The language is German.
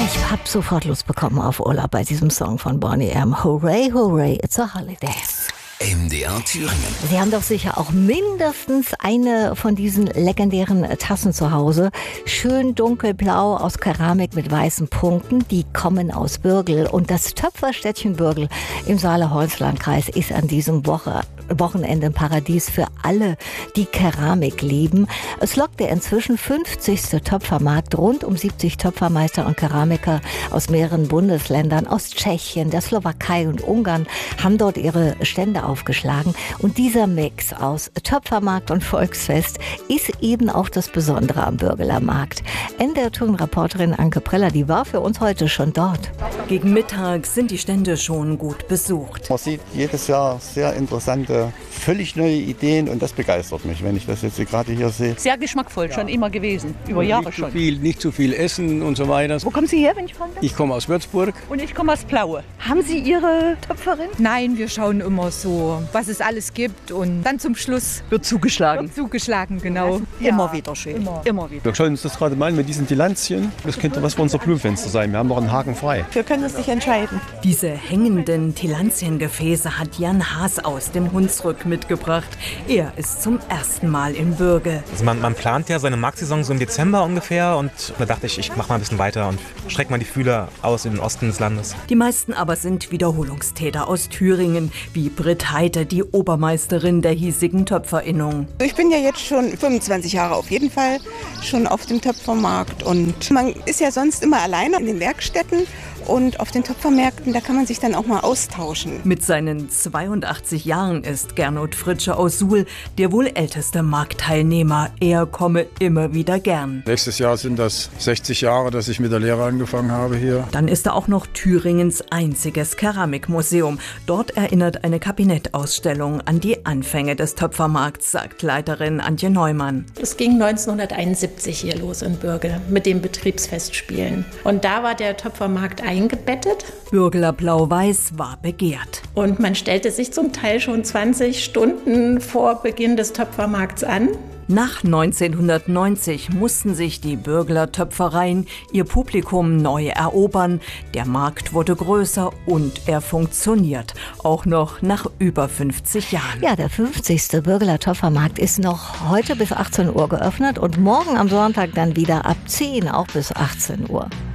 Ich habe sofort Lust bekommen auf Urlaub bei diesem Song von Boney M. Hooray, hooray, it's a holiday. MDR Thüringen. Sie haben doch sicher auch mindestens eine von diesen legendären Tassen zu Hause. Schön dunkelblau aus Keramik mit weißen Punkten. Die kommen aus Bürgel. Und das Töpferstädtchen Bürgel im Saale-Holz-Landkreis ist an diesem Wochenende ein Paradies für alle, die Keramik lieben. Es lockt der inzwischen 50. Töpfermarkt. Rund um 70 Töpfermeister und Keramiker aus mehreren Bundesländern, aus Tschechien, der Slowakei und Ungarn, haben dort ihre Stände aufgeschlagen. Und dieser Mix aus Töpfermarkt und Volksfest ist eben auch das Besondere am Bürgeler Markt. MDR Thüringen-Reporterin Anke Preller, die war für uns heute schon dort. Gegen Mittag sind die Stände schon gut besucht. Man sieht jedes Jahr sehr interessante, völlig neue Ideen und das begeistert mich, wenn ich das jetzt gerade hier sehe. Sehr geschmackvoll, schon immer gewesen, über Jahre schon. Nicht zu viel essen und so weiter. Wo kommen Sie her, wenn ich fragen darf? Ich komme aus Würzburg. Und ich komme aus Plaue. Haben Sie Ihre Töpferin? Nein, wir schauen immer so, was es alles gibt und dann zum Schluss Wird zugeschlagen. genau. Immer wieder schön. Immer wieder. Wir schauen uns das gerade mal an mit diesen Tillandchen. Das könnte was für unser Blumenfenster sein. Wir haben noch einen Haken frei. Wir können uns nicht entscheiden. Diese hängenden Tilantiengefäße hat Jan Haas aus dem Hunsrück mitgebracht. Er ist zum ersten Mal in Bürgel. Also man plant ja seine Marktsaison so im Dezember ungefähr und da dachte ich mache mal ein bisschen weiter und strecke mal die Fühler aus in den Osten des Landes. Die meisten aber sind Wiederholungstäter aus Thüringen, wie Britt Heite, die Obermeisterin der hiesigen Töpferinnung. Ich bin ja jetzt schon 25 Jahre auf jeden Fall schon auf dem Töpfermarkt und man ist ja sonst immer alleine in den Werkstätten. Und auf den Töpfermärkten, da kann man sich dann auch mal austauschen. Mit seinen 82 Jahren ist Gernot Fritsche aus Suhl der wohl älteste Marktteilnehmer. Er komme immer wieder gern. Nächstes Jahr sind das 60 Jahre, dass ich mit der Lehre angefangen habe hier. Dann ist da auch noch Thüringens einziges Keramikmuseum. Dort erinnert eine Kabinettausstellung an die Anfänge des Töpfermarkts, sagt Leiterin Antje Neumann. Es ging 1971 hier los in Bürgel mit den Betriebsfestspielen. Und da war der Töpfermarkt eingebettet. Bürgeler Blau-Weiß war begehrt. Und man stellte sich zum Teil schon 20 Stunden vor Beginn des Töpfermarkts an. Nach 1990 mussten sich die Bürgler Töpfereien ihr Publikum neu erobern. Der Markt wurde größer und er funktioniert. Auch noch nach über 50 Jahren. Ja, der 50. Bürgeler Töpfermarkt ist noch heute bis 18 Uhr geöffnet und morgen am Sonntag dann wieder ab 10 auch bis 18 Uhr.